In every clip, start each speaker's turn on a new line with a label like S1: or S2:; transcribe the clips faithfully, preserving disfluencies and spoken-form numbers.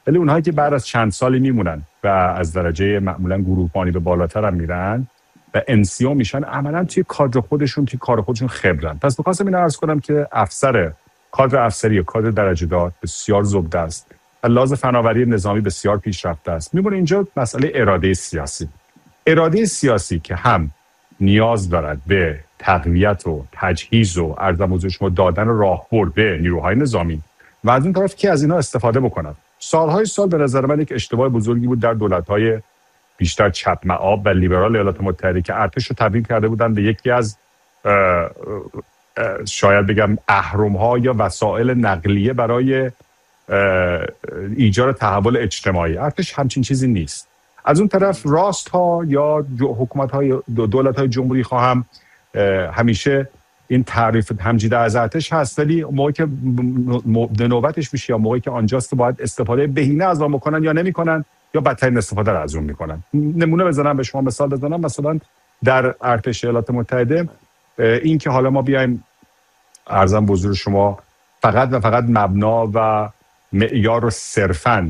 S1: ولی اونهایی که بعد از چند سالی میمونن و از درجه معمولا گروهبانی به بالاتر هم میرن و انسیو میشن، عملا توی کادر خودشون توی کار خودشون خبرن. پس می‌خواستم اینو عرض کنم که افسر کادر افسری و کادر درجه دار بسیار زبده است و لحاظ فناوری نظامی بسیار پیشرفته است. میمونه اینجا مسئله اراده سیاسی. اراده سیاسی که هم نیاز دارد به تقویت و تجهیز و ارزم حضور شما دادن راهبرد به نیروهای نظامی و از اون طرف که از اینا استفاده بکنند. سالهای سال به نظر من یک اشتباه بزرگی بود در دولت‌های بیشتر چپ مآب و لیبرال ایالات متحده که ارتش رو تبدیل کرده بودن به یکی از اه اه شاید بگم اهرم‌ها یا وسایل نقلیه برای ایجاد تحول اجتماعی. ارتش همچین چیزی نیست. از اون طرف راست ها یا حکومت-های دولت‌های جمهوری خواهم همیشه این تعریف همجیده از ارتش هست، ولی موقعی که نوبتش میشه یا موقعی که آنجاست باید استفاده بهینه از آن بکنن یا نمیکنن یا بدترین استفاده رو از اون میکنن. نمونه بزنم، به شما مثال بزنم، مثلا در ارتش ایالات متحده این که حالا ما بیایم عرضم به حضور شما فقط و فقط مبنا و معیار رو صرفاً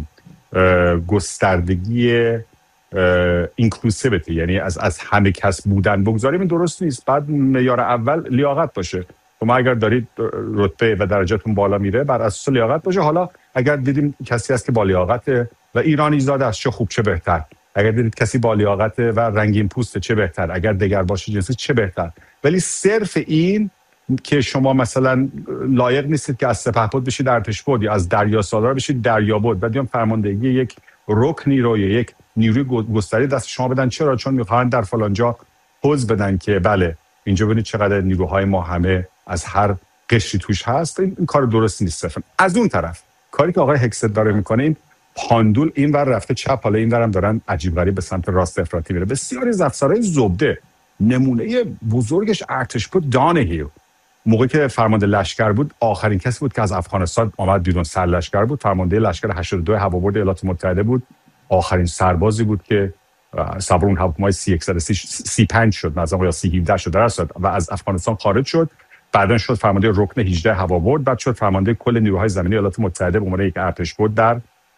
S1: گستردگی اینکلوسیویتی، یعنی از از همه کس بودن بگذاریم، این درست نیست. بعد معیار اول لیاقت باشه. شما اگر دارید رتبه و درجاتون بالا میره بر اساس لیاقت باشه. حالا اگر دیدیم کسی هست که با لیاقت و ایرانی زاده است چه خوب چه بهتر، اگر دیدید کسی با لیاقت و رنگین پوست چه بهتر، اگر دگر باشه جنسی چه بهتر. ولی صرف این که شما مثلا لایق نیستید که از سپهبد بشید ارتشبد یا از دریا سالار بشید دریابد، بعد بیان فرماندهی یک رکنی رو یا یک نیروی گستری دست شما بدن. چرا؟ چون میخوان در فلان جا پوز بدن که بله اینجا ببینید چقدر نیروهای ما همه از هر قشری توش هست. این, این کار درست نیست صرفا. از اون طرف کاری که آقای هکست داره میکنه، این پاندول این ور رفته چپ، حالا این ورم دارن عجیب غریب به سمت راست افراطی میره. بسیاری از افسرهای زبده، نمونه بزرگش ارتشبد دانهیو موقعی که فرمانده لشکر بود آخرین کسی بود که از افغانستان آمد بیرون، سر لشکر بود، فرمانده لشکر هشتاد و دو هوابرد ایالات متحده بود، آخرین سربازی بود که سوار اون هواپیمای سی صد و سی و پنج شد مثلا یا سی و هفده شد درصد و از افغانستان خارج شد. بعداً شد فرمانده رکن هجده هوابرد، بعد شد فرمانده کل نیروهای زمینی ایالات متحده به عنوان یک ارتشبد در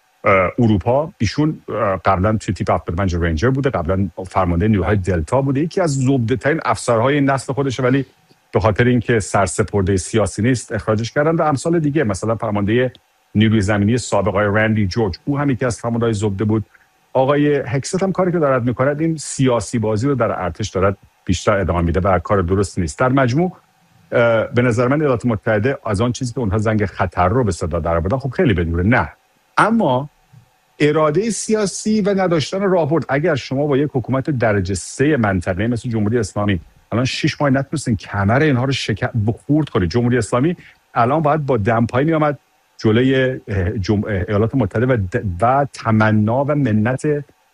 S1: اروپا. ایشون قبلا توی تیپ هفتاد و پنج رنجر بوده، قبلا فرمانده نیروهای دلتا بوده، یکی از زبده‌ترین افسرهای این نسل خودشه، ولی به خاطر اینکه سرسپرده سیاسی نیست اخراجش کردن. و امثال دیگه، مثلا فرمانده نیروی زمینی سابق آقای رندی جورج، او هم یکی از فرمانده‌های زبده بود. آقای هکست هم کاری که دارد می‌کند این سیاسی بازی رو در ارتش دارد بیشتر ادامه میده و کار درست نیست. در مجموع به نظر من ایالات متحده از آن چیزی که اونها زنگ خطر رو به صدا درآوردن خب خیلی بدوره، نه، اما اراده سیاسی و نداشتن راهبرد. اگر شما با یک حکومت درجه سه منطقه مثل جمهوری اسلامی الان شش ماه نتونستین کمر اینها رو شکست بخورد کنید، جمهوری اسلامی الان باید با دمپایی میامد جلوی جم... ایالات متحده و, د... و تمنا و منت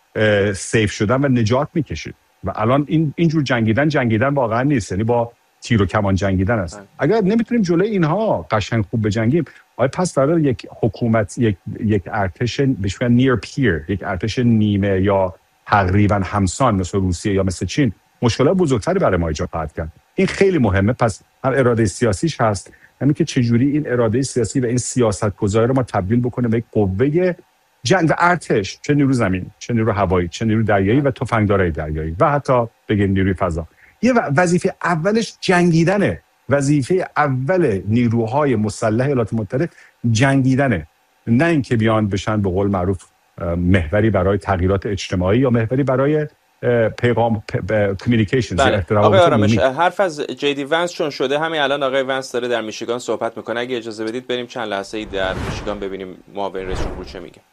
S1: سیف شدن و نجات میکشید. و الان این اینجور جنگیدن جنگیدن واقعا نیست، یعنی با تیر و کمان جنگیدن است. اگر نمیتونیم جلوی اینها قشنگ خوب بجنگیم، آیا پس فردا یک حکومت یک یک ارتش بهش میگن نیر پیر، یک ارتش نیمه یا تقریبا همسان مثل روسیه یا مثل چین مشکلات بزرگتری برای ما ایجاد خواهد کرد. این خیلی مهمه. پس هم اراده سیاسیش هست، همین که چجوری این اراده سیاسی و این سیاستگذاری رو ما تبدیل بکنه به یک قوه جنگ و ارتش، چه نیرو زمین، چه نیرو هوایی، چه نیرو دریایی و تفنگدارای دریایی و حتی بگیم نیروی فضا. یه وظیفه اولش جنگیدنه. وظیفه اول نیروهای مسلح ایالات متحده جنگیدنه، نه اینکه بیان بشن به قول معروف محوری برای تغییرات اجتماعی یا محوری برای پیغام کمیونیکیشنز.
S2: آقای آرامش، حرف از جی دی ونس چون شده، همین الان آقای ونس داره در میشیگان صحبت میکنه. اگه اجازه بدید بریم چند لحظه ای در میشیگان ببینیم معاون رئیس جمهور چه میگه.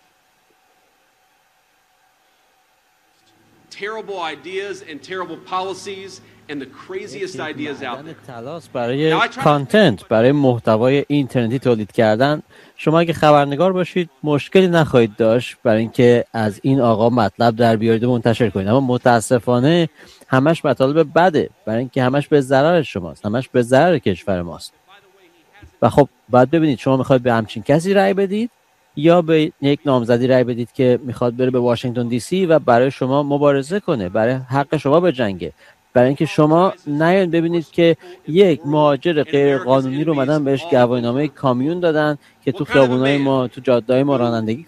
S3: Terrible ideas and terrible policies and the craziest ideas out there.
S4: تلاش برای کانتنت، برای محتوای اینترنتی تولید کردن. شما اگه خبرنگار باشید مشکلی نخواهید داشت برای اینکه از این آقا مطلب در بیارید و منتشر کنید، اما متاسفانه همش مطالب بده، برای اینکه همش به ضرر شماست، همش به ضرر کشور ماست. و خب باید ببینید شما میخواید به همچین کسی رأی بدید یا به یک نامزدی رأی بدید که میخواد بره به واشنگتن دی سی و برای شما مبارزه کنه، برای حق شما بجنگه. برای اینکه شما نیاین ببینید که یک مهاجر غیر قانونی رو اومدن بهش گواهینامه کامیون دادن که تو خیابونای ما، تو جاده‌های ما رانندگی